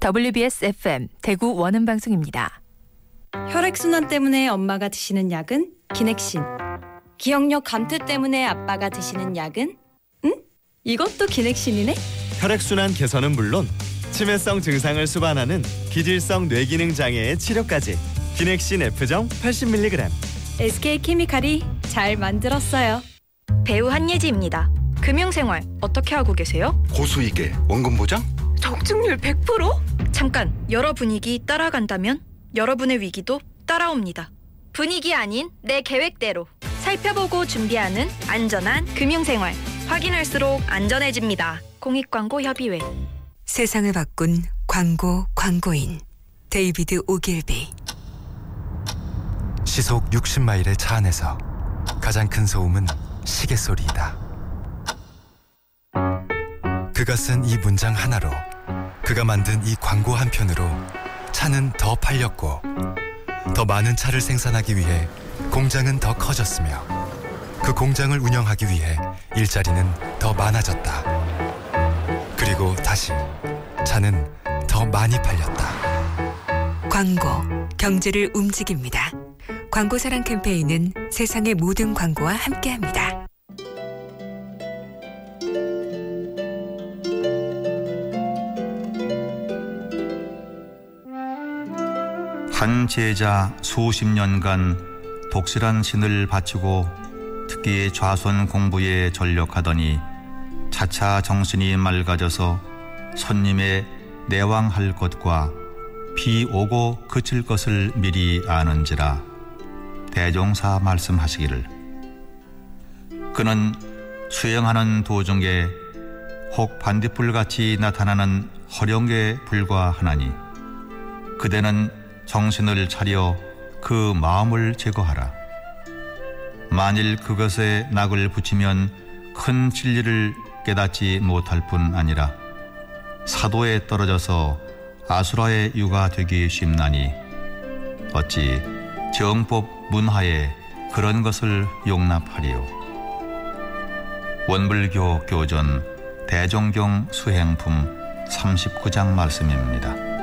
WBS FM 대구 원음방송입니다. 혈액순환 때문에 엄마가 드시는 약은 기넥신. 기억력 감퇴 때문에 아빠가 드시는 약은? 응? 이것도 기넥신이네? 혈액순환 개선은 물론 치매성 증상을 수반하는 기질성 뇌기능 장애의 치료까지 기넥신 F정 80mg. SK케미칼이 잘 만들었어요. 배우 한예지입니다. 금융생활 어떻게 하고 계세요? 고수익에 원금 보장? 적중률 100%? 잠깐, 여러 분위기 따라간다면 여러분의 위기도 따라옵니다. 분위기 아닌 내 계획대로 살펴보고 준비하는 안전한 금융생활. 확인할수록 안전해집니다. 공익광고협의회. 세상을 바꾼 광고인 데이비드 오길비. 시속 60마일의 차 안에서 가장 큰 소음은 시계 소리이다. 그가 쓴 이 문장 하나로, 그가 만든 이 광고 한 편으로 차는 더 팔렸고, 더 많은 차를 생산하기 위해 공장은 더 커졌으며, 그 공장을 운영하기 위해 일자리는 더 많아졌다. 그리고 다시 차는 더 많이 팔렸다. 광고, 경제를 움직입니다. 광고사랑 캠페인은 세상의 모든 광고와 함께합니다. 한 제자 수십 년간 독실한 신을 바치고 특히 좌선 공부에 전력하더니 차차 정신이 맑아져서 손님의 내왕할 것과 비 오고 그칠 것을 미리 아는지라 대종사 말씀하시기를, 그는 수행하는 도중에 혹 반딧불같이 나타나는 허령에 불과하나니 그대는 정신을 차려 그 마음을 제거하라. 만일 그것에 낙을 붙이면 큰 진리를 깨닫지 못할 뿐 아니라 사도에 떨어져서 아수라의 유가 되기 쉽나니 어찌 정법 문화에 그런 것을 용납하리요. 원불교 교전 대종경 수행품 39장 말씀입니다.